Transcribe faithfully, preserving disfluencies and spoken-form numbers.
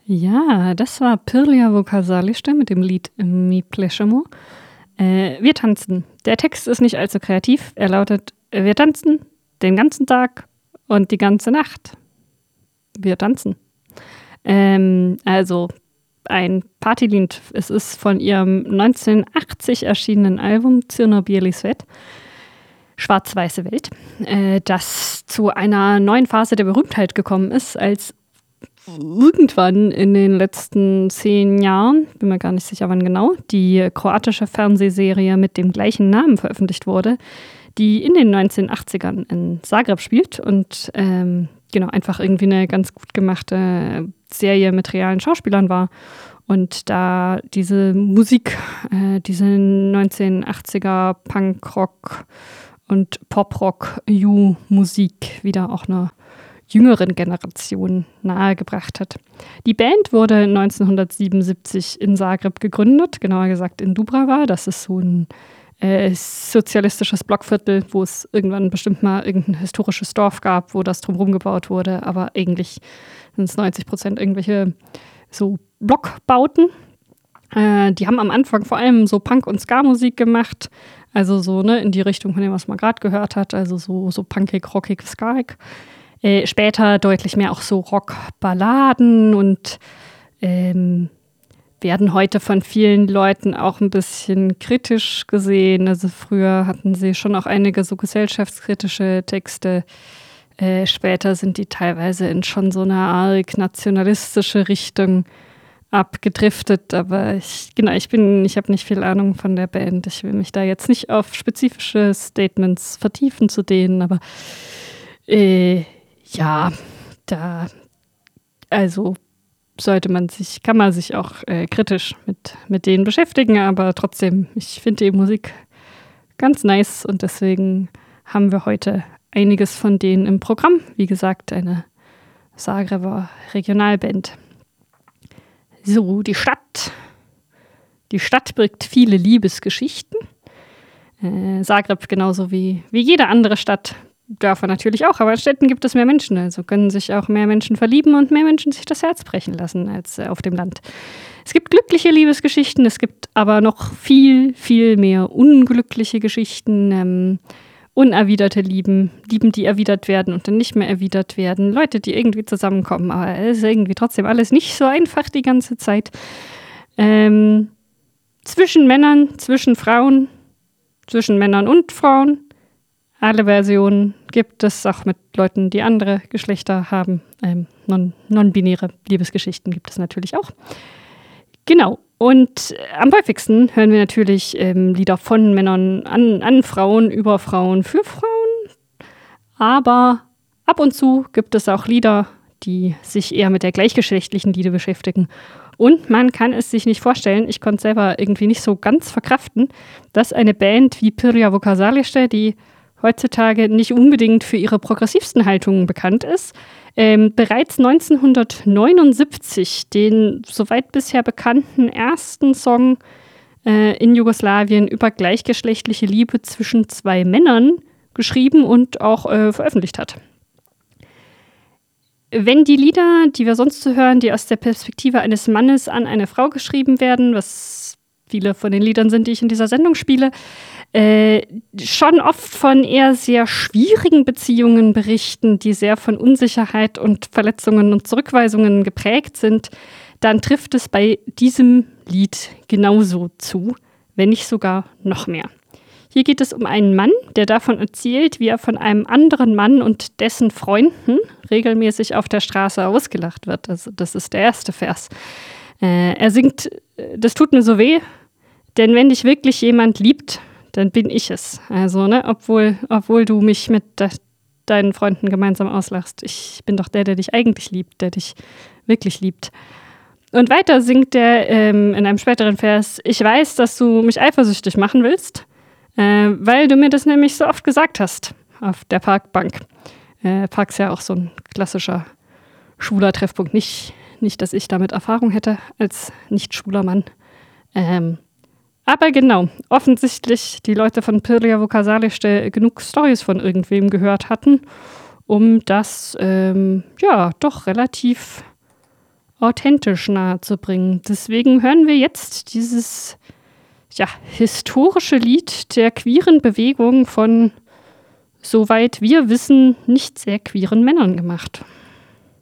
Ja, das war Pirlia Vukasalište mit dem Lied Mi plešemo. Äh, wir tanzen. Der Text ist nicht allzu kreativ. Er lautet, wir tanzen den ganzen Tag und die ganze Nacht. Wir tanzen. Ähm, also ein Partylied. Es ist von ihrem neunzehnhundertachtzig erschienenen Album Crno bieli svet, Schwarz-weiße Welt, äh, das zu einer neuen Phase der Berühmtheit gekommen ist, als irgendwann in den letzten zehn Jahren, bin mir gar nicht sicher wann genau, die kroatische Fernsehserie mit dem gleichen Namen veröffentlicht wurde, die in den neunzehnhundertachtzigern in Zagreb spielt und ähm, genau einfach irgendwie eine ganz gut gemachte Serie mit realen Schauspielern war. Und da diese Musik, äh, diese neunzehnhundertachtziger Punkrock und Poprock-U-Musik wieder auch eine jüngeren Generation nahegebracht hat. Die Band wurde neunzehnhundertsiebenundsiebzig in Zagreb gegründet, genauer gesagt in Dubrava. Das ist so ein äh, sozialistisches Blockviertel, wo es irgendwann bestimmt mal irgendein historisches Dorf gab, wo das drumherum gebaut wurde. Aber eigentlich sind es neunzig Prozent irgendwelche so Blockbauten. Äh, die haben am Anfang vor allem so Punk- und Ska-Musik gemacht. Also so ne, in die Richtung von dem, was man gerade gehört hat. Also so, so punkig, rockig, skaig. Äh, später deutlich mehr auch so Rockballaden und ähm, werden heute von vielen Leuten auch ein bisschen kritisch gesehen. Also früher hatten sie schon auch einige so gesellschaftskritische Texte. Äh, später sind die teilweise in schon so eine arg nationalistische Richtung abgedriftet. Aber ich, genau, ich bin, ich habe nicht viel Ahnung von der Band. Ich will mich da jetzt nicht auf spezifische Statements vertiefen zu denen, aber äh, ja, da, also sollte man sich, kann man sich auch äh, kritisch mit, mit denen beschäftigen, aber trotzdem, ich finde die Musik ganz nice und deswegen haben wir heute einiges von denen im Programm. Wie gesagt, eine Zagreber Regionalband. So, die Stadt. Die Stadt birgt viele Liebesgeschichten. Äh, Zagreb genauso wie, wie jede andere Stadt. Dörfer natürlich auch, aber in Städten gibt es mehr Menschen, also können sich auch mehr Menschen verlieben und mehr Menschen sich das Herz brechen lassen als auf dem Land. Es gibt glückliche Liebesgeschichten, es gibt aber noch viel, viel mehr unglückliche Geschichten, ähm, unerwiderte Lieben, Lieben, die erwidert werden und dann nicht mehr erwidert werden, Leute, die irgendwie zusammenkommen, aber es ist irgendwie trotzdem alles nicht so einfach die ganze Zeit. Ähm, zwischen Männern, zwischen Frauen, zwischen Männern und Frauen. Alle Versionen gibt es, auch mit Leuten, die andere Geschlechter haben. Ähm, non, non-binäre Liebesgeschichten gibt es natürlich auch. Genau. Und am häufigsten hören wir natürlich ähm, Lieder von Männern an, an Frauen, über Frauen, für Frauen. Aber ab und zu gibt es auch Lieder, die sich eher mit der gleichgeschlechtlichen Liebe beschäftigen. Und man kann es sich nicht vorstellen, ich konnte es selber irgendwie nicht so ganz verkraften, dass eine Band wie Pirlia Vukasalište, die heutzutage nicht unbedingt für ihre progressivsten Haltungen bekannt ist, ähm, bereits neunzehnhundertneunundsiebzig den soweit bisher bekannten ersten Song äh, in Jugoslawien über gleichgeschlechtliche Liebe zwischen zwei Männern geschrieben und auch äh, veröffentlicht hat. Wenn die Lieder, die wir sonst so hören, die aus der Perspektive eines Mannes an eine Frau geschrieben werden, was viele von den Liedern sind, die ich in dieser Sendung spiele, Äh, schon oft von eher sehr schwierigen Beziehungen berichten, die sehr von Unsicherheit und Verletzungen und Zurückweisungen geprägt sind, dann trifft es bei diesem Lied genauso zu, wenn nicht sogar noch mehr. Hier geht es um einen Mann, der davon erzählt, wie er von einem anderen Mann und dessen Freunden regelmäßig auf der Straße ausgelacht wird. Also das ist der erste Vers. Äh, er singt, das tut mir so weh, denn wenn dich wirklich jemand liebt, dann bin ich es. Also, ne, obwohl, obwohl du mich mit de- deinen Freunden gemeinsam auslachst. Ich bin doch der, der dich eigentlich liebt, der dich wirklich liebt. Und weiter singt er ähm, in einem späteren Vers, ich weiß, dass du mich eifersüchtig machen willst, äh, weil du mir das nämlich so oft gesagt hast auf der Parkbank. Äh, Park ist ja auch so ein klassischer schwuler Treffpunkt. Nicht, nicht, dass ich damit Erfahrung hätte als nicht schwuler Mann. Ähm, Aber genau, offensichtlich die Leute von Pirlia Vukasalište genug Storys von irgendwem gehört hatten, um das ähm, ja doch relativ authentisch nahezubringen. Deswegen hören wir jetzt dieses ja, historische Lied der queeren Bewegung von, soweit wir wissen, nicht sehr queeren Männern gemacht.